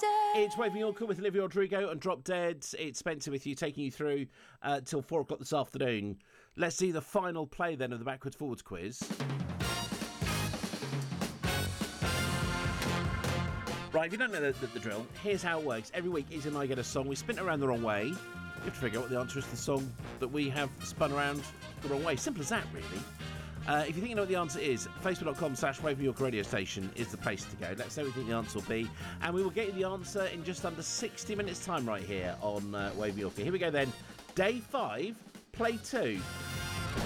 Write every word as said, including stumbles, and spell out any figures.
Dead. It's Wave Yorker with Olivia Rodrigo and Drop Dead. It's Spencer with you, taking you through uh, till four o'clock this afternoon. Let's see the final play then of the Backwards Forwards quiz. Right, if you don't know the, the, the drill, here's how it works. Every week, Izzy and I get a song. We spin it around the wrong way. You have to figure out what the answer is to the song that we have spun around the wrong way. Simple as that, really. Uh, if you think you know what the answer is, facebook.com slash Wave New York radio station is the place to go. Let us know what you think the answer will be, and we will get you the answer in just under sixty minutes' time right here on uh, Wave New York. Here we go then. Day five, play two.